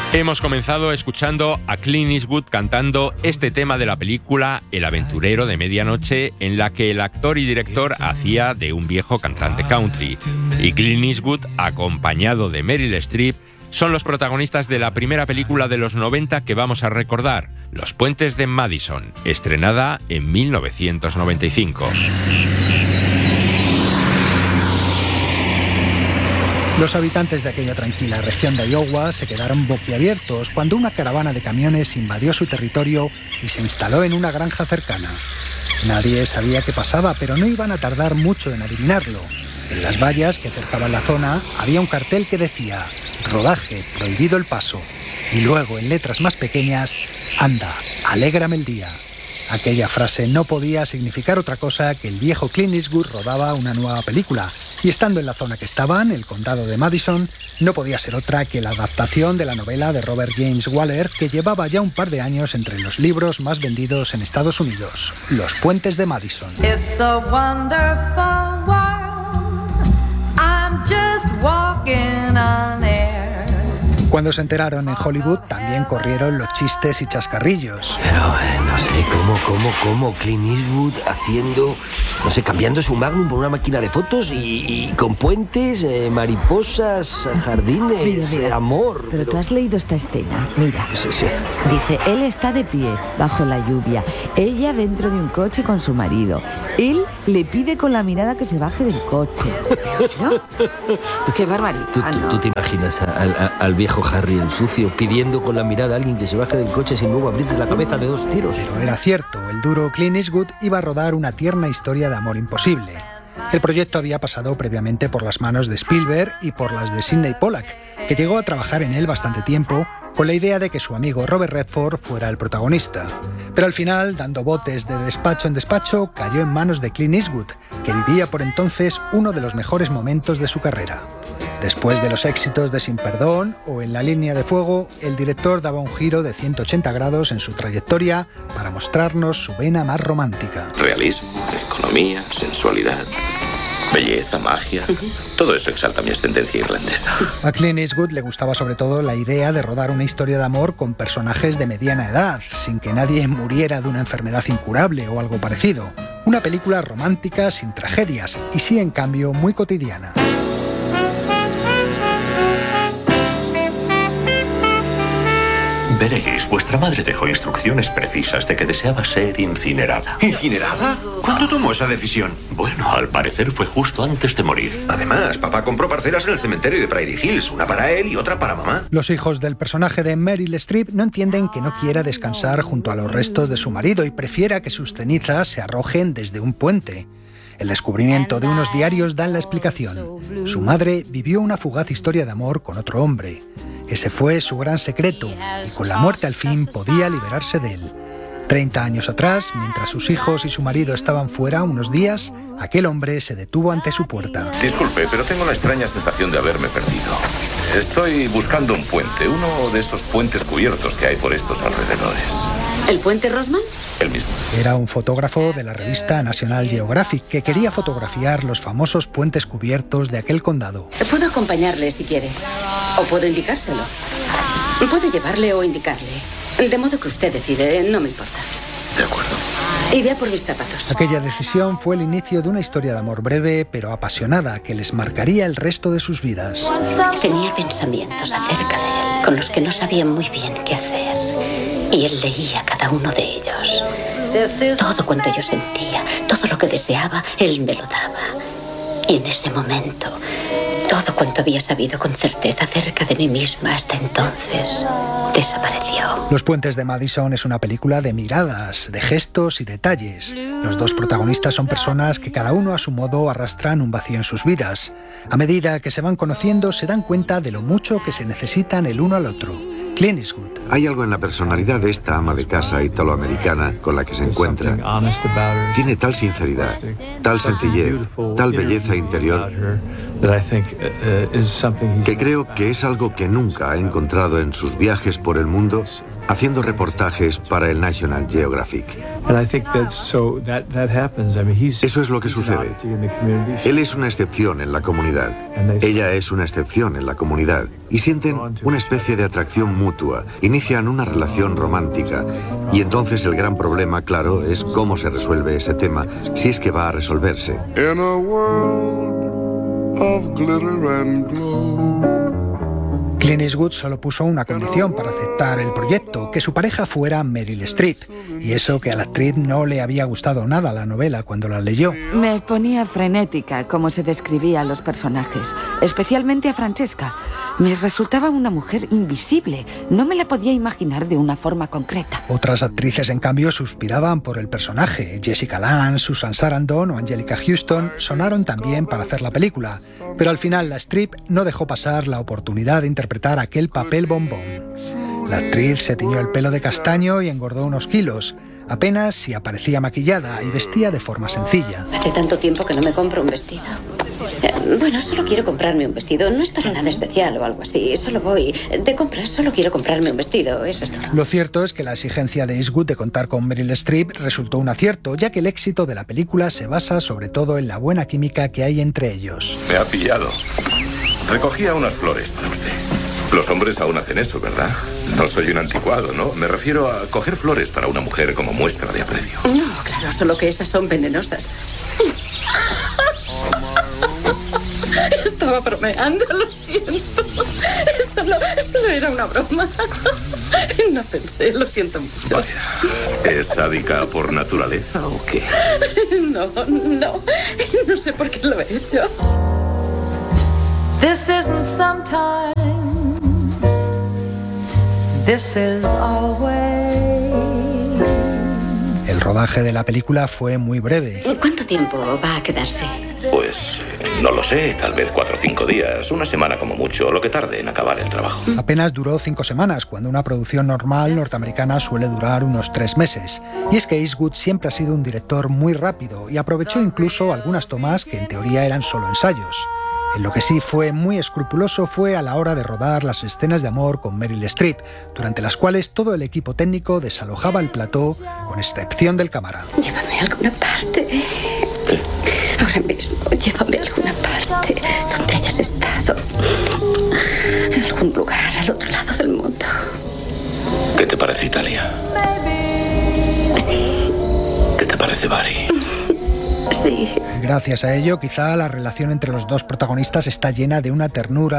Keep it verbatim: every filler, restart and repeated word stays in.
Hemos comenzado escuchando a Clint Eastwood cantando este tema de la película El aventurero de medianoche, en la que el actor y director hacía de un viejo cantante country. Y Clint Eastwood, acompañado de Meryl Streep, son los protagonistas de la primera película de los noventa que vamos a recordar, Los puentes de Madison, estrenada en mil novecientos noventa y cinco. Los habitantes de aquella tranquila región de Iowa se quedaron boquiabiertos cuando una caravana de camiones invadió su territorio y se instaló en una granja cercana. Nadie sabía qué pasaba, pero no iban a tardar mucho en adivinarlo. En las vallas que cercaban la zona había un cartel que decía «Rodaje, prohibido el paso». Y luego, en letras más pequeñas, «Anda, alégrame el día». Aquella frase no podía significar otra cosa que el viejo Clint Eastwood rodaba una nueva película, y estando en la zona que estaban, el condado de Madison, no podía ser otra que la adaptación de la novela de Robert James Waller, que llevaba ya un par de años entre los libros más vendidos en Estados Unidos, Los puentes de Madison. It's a wonderful world. I'm just walking on air. Cuando se enteraron en Hollywood, también corrieron los chistes y chascarrillos. Pero eh, no sé, ¿cómo, cómo, cómo Clint Eastwood haciendo, no sé, cambiando su Magnum por una máquina de fotos y, y con puentes, eh, mariposas, jardines, Mira, mira, eh, amor? Pero, pero tú has leído esta escena, mira. Sí, sí. Dice, él está de pie, bajo la lluvia, ella dentro de un coche con su marido. Él le pide con la mirada que se baje del coche. ¿No? ¡Qué barbaridad! ¿Tú, tú, ¿Tú te imaginas al, al, al viejo Harry el sucio pidiendo con la mirada a alguien que se baje del coche sin luego abrirle la cabeza de dos tiros? Pero era cierto, el duro Clint Eastwood iba a rodar una tierna historia de amor imposible. El proyecto había pasado previamente por las manos de Spielberg y por las de Sidney Pollack, que llegó a trabajar en él bastante tiempo con la idea de que su amigo Robert Redford fuera el protagonista. Pero al final, dando botes de despacho en despacho, cayó en manos de Clint Eastwood, que vivía por entonces uno de los mejores momentos de su carrera. Después de los éxitos de Sin Perdón o En la línea de fuego, el director daba un giro de ciento ochenta grados en su trayectoria para mostrarnos su vena más romántica. Realismo, economía, sensualidad, belleza, magia, todo eso exalta mi ascendencia irlandesa. A Clint Eastwood le gustaba sobre todo la idea de rodar una historia de amor con personajes de mediana edad, sin que nadie muriera de una enfermedad incurable o algo parecido. Una película romántica sin tragedias y sí, en cambio, muy cotidiana. Veréis, vuestra madre dejó instrucciones precisas de que deseaba ser incinerada. ¿Incinerada? ¿Cuándo tomó esa decisión? Bueno, al parecer fue justo antes de morir. Además, papá compró parcelas en el cementerio de Prairie Hills, una para él y otra para mamá. Los hijos del personaje de Meryl Streep no entienden que no quiera descansar junto a los restos de su marido y prefiera que sus cenizas se arrojen desde un puente. El descubrimiento de unos diarios da la explicación. Su madre vivió una fugaz historia de amor con otro hombre. Ese fue su gran secreto, y con la muerte al fin podía liberarse de él. Treinta años atrás, mientras sus hijos y su marido estaban fuera unos días, aquel hombre se detuvo ante su puerta. Disculpe, pero tengo la extraña sensación de haberme perdido. Estoy buscando un puente, uno de esos puentes cubiertos que hay por estos alrededores. ¿El puente Rosman? El mismo. Era un fotógrafo de la revista National Geographic que quería fotografiar los famosos puentes cubiertos de aquel condado. Puedo acompañarle si quiere, o puedo indicárselo. Puedo llevarle o indicarle. De modo que usted decide, no me importa. De acuerdo. Iré a por mis zapatos. Aquella decisión fue el inicio de una historia de amor breve pero apasionada que les marcaría el resto de sus vidas. Tenía pensamientos acerca de él con los que no sabía muy bien qué hacer. Y él leía cada uno de ellos. Todo cuanto yo sentía, todo lo que deseaba, él me lo daba. Y en ese momento, todo cuanto había sabido con certeza acerca de mí misma hasta entonces desapareció. Los puentes de Madison es una película de miradas, de gestos y detalles. Los dos protagonistas son personas que cada uno a su modo arrastran un vacío en sus vidas. A medida que se van conociendo, se dan cuenta de lo mucho que se necesitan el uno al otro. Clint Eastwood. Hay algo en la personalidad de esta ama de casa italoamericana con la que se encuentra. Tiene tal sinceridad, tal sencillez, tal belleza interior, que creo que es algo que nunca ha encontrado en sus viajes por el mundo haciendo reportajes para el National Geographic. Eso es lo que sucede. Él es una excepción en la comunidad. Ella es una excepción en la comunidad. Y sienten una especie de atracción mutua. Inician una relación romántica. Y entonces el gran problema, claro, es cómo se resuelve ese tema, si es que va a resolverse. In a world of glitter and glow. Clint Eastwood solo puso una condición para aceptar el proyecto, que su pareja fuera Meryl Streep. Y eso que a la actriz no le había gustado nada la novela cuando la leyó. Me ponía frenética como se describía a los personajes, especialmente a Francesca. Me resultaba una mujer invisible. No me la podía imaginar de una forma concreta. Otras actrices, en cambio, suspiraban por el personaje. Jessica Lange, Susan Sarandon o Angelica Houston sonaron también para hacer la película. Pero al final la Streep no dejó pasar la oportunidad de interpretar aquel papel bombón. La actriz se tiñó el pelo de castaño y engordó unos kilos. Apenas si aparecía maquillada y vestía de forma sencilla. Hace tanto tiempo que no me compro un vestido. Eh, bueno, solo quiero comprarme un vestido. No es para nada especial o algo así. Solo voy de compras, solo quiero comprarme un vestido. Eso es todo. Lo cierto es que la exigencia de Eastwood de contar con Meryl Streep resultó un acierto, ya que el éxito de la película se basa sobre todo en la buena química que hay entre ellos. Me ha pillado. Recogía unas flores para usted. Los hombres aún hacen eso, ¿verdad? No soy un anticuado, ¿no? Me refiero a coger flores para una mujer como muestra de aprecio. No, claro, solo que esas son venenosas. Estaba bromeando, lo siento. Solo, solo era una broma. No pensé, lo siento mucho. Vaya, ¿es sádica por naturaleza o qué? No, no. No sé por qué lo he hecho. This isn't sometimes. This is always. El rodaje de la película fue muy breve. ¿Cuánto tiempo va a quedarse? Pues no lo sé, tal vez cuatro o cinco días, una semana como mucho, lo que tarde en acabar el trabajo. Apenas duró cinco semanas, cuando una producción normal norteamericana suele durar unos tres meses. Y es que Eastwood siempre ha sido un director muy rápido y aprovechó incluso algunas tomas que en teoría eran solo ensayos. En lo que sí fue muy escrupuloso fue a la hora de rodar las escenas de amor con Meryl Streep, durante las cuales todo el equipo técnico desalojaba el plató, con excepción del cámara. Llévame a alguna parte. Ahora mismo, llévame a alguna parte donde hayas estado. En algún lugar al otro lado del mundo. ¿Qué te parece Italia? Sí. ¿Qué te parece Bari? Sí. Gracias a ello, quizá la relación entre los dos protagonistas está llena de una ternura